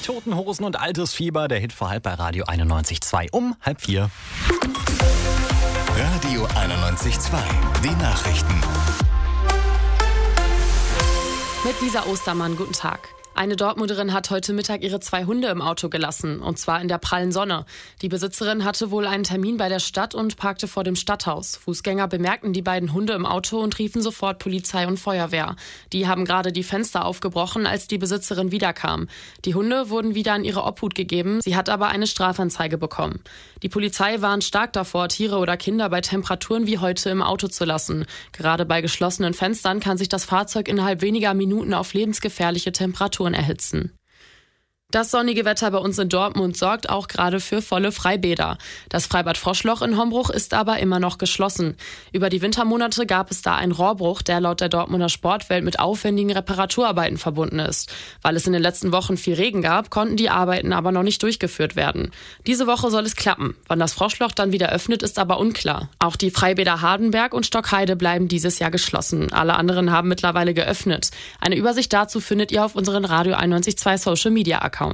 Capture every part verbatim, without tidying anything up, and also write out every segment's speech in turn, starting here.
Toten Hosen und Altes Fieber, der Hit vor halb bei Radio einundneunzig Komma zwei um halb vier. Radio einundneunzig Komma zwei, die Nachrichten. Mit Lisa Ostermann, guten Tag. Eine Dortmunderin hat heute Mittag ihre zwei Hunde im Auto gelassen, und zwar in der prallen Sonne. Die Besitzerin hatte wohl einen Termin bei der Stadt und parkte vor dem Stadthaus. Fußgänger bemerkten die beiden Hunde im Auto und riefen sofort Polizei und Feuerwehr. Die haben gerade die Fenster aufgebrochen, als die Besitzerin wiederkam. Die Hunde wurden wieder an ihre Obhut gegeben, sie hat aber eine Strafanzeige bekommen. Die Polizei warnt stark davor, Tiere oder Kinder bei Temperaturen wie heute im Auto zu lassen. Gerade bei geschlossenen Fenstern kann sich das Fahrzeug innerhalb weniger Minuten auf lebensgefährliche Temperaturen erhitzen. Das sonnige Wetter bei uns in Dortmund sorgt auch gerade für volle Freibäder. Das Freibad Froschloch in Hombruch ist aber immer noch geschlossen. Über die Wintermonate gab es da einen Rohrbruch, der laut der Dortmunder Sportwelt mit aufwendigen Reparaturarbeiten verbunden ist. Weil es in den letzten Wochen viel Regen gab, konnten die Arbeiten aber noch nicht durchgeführt werden. Diese Woche soll es klappen. Wann das Froschloch dann wieder öffnet, ist aber unklar. Auch die Freibäder Hardenberg und Stockheide bleiben dieses Jahr geschlossen. Alle anderen haben mittlerweile geöffnet. Eine Übersicht dazu findet ihr auf unseren Radio einundneunzig Komma zwei Social Media Accounts.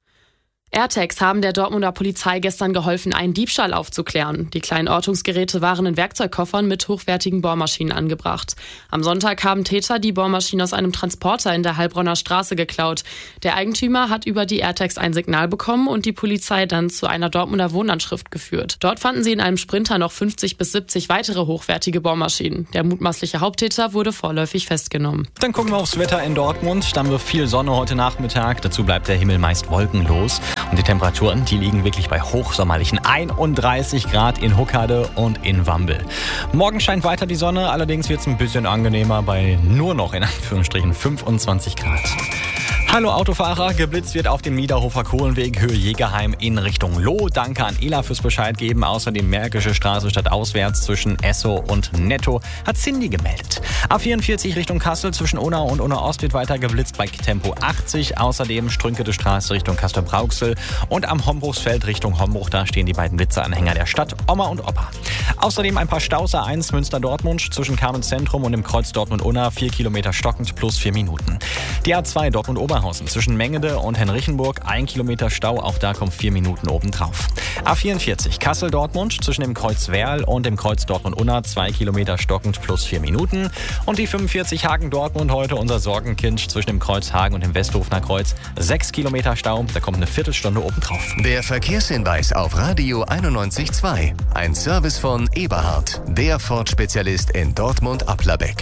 AirTags haben der Dortmunder Polizei gestern geholfen, einen Diebstahl aufzuklären. Die kleinen Ortungsgeräte waren in Werkzeugkoffern mit hochwertigen Bohrmaschinen angebracht. Am Sonntag haben Täter die Bohrmaschine aus einem Transporter in der Heilbronner Straße geklaut. Der Eigentümer hat über die AirTags ein Signal bekommen und die Polizei dann zu einer Dortmunder Wohnanschrift geführt. Dort fanden sie in einem Sprinter noch fünfzig bis siebzig weitere hochwertige Bohrmaschinen. Der mutmaßliche Haupttäter wurde vorläufig festgenommen. Dann gucken wir aufs Wetter in Dortmund. Da haben wir viel Sonne heute Nachmittag. Dazu bleibt der Himmel meist wolkenlos. Und die Temperaturen, die liegen wirklich bei hochsommerlichen einunddreißig Grad in Huckade und in Wambel. Morgen scheint weiter die Sonne, allerdings wird es ein bisschen angenehmer bei nur noch in Anführungsstrichen fünfundzwanzig Grad. Hallo Autofahrer, geblitzt wird auf dem Niederhofer Kohlenweg Höhe Jägerheim in Richtung Loh. Danke an Ela fürs Bescheid geben. Außerdem Märkische Straße stadtauswärts zwischen Esso und Netto hat Cindy gemeldet. A vierundvierzig Richtung Kassel zwischen Unna und Unna Ost wird weiter geblitzt bei Tempo achtzig. Außerdem Strünkede Straße Richtung Castrop-Rauxel und am Hombruchsfeld Richtung Hombruch. Da stehen die beiden Blitzeranhänger der Stadt, Oma und Opa. Außerdem ein paar Staus. A eins Münster-Dortmund zwischen Kamen Zentrum und dem Kreuz Dortmund-Unna. vier Kilometer stockend plus vier Minuten. Die A zwei Dortmund-Oberhausen zwischen Mengede und Henrichenburg, ein Kilometer Stau, auch da kommt vier Minuten obendrauf. A vierundvierzig Kassel-Dortmund zwischen dem Kreuz Werl und dem Kreuz Dortmund-Unna, zwei Kilometer stockend plus vier Minuten. Und die fünfundvierzig Hagen-Dortmund, heute unser Sorgenkind zwischen dem Kreuz Hagen und dem Westhofener Kreuz, sechs Kilometer Stau, da kommt eine Viertelstunde obendrauf. Der Verkehrshinweis auf Radio einundneunzig Komma zwei. Ein Service von Eberhard, der Ford-Spezialist in Dortmund-Applerbeck.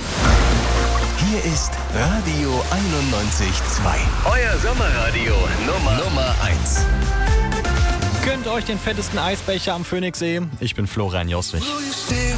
Hier ist Radio einundneunzig Komma zwei. Euer Sommerradio Nummer, Nummer eins. Gönnt euch den fettesten Eisbecher am Phoenixsee. Ich bin Florian Joswig.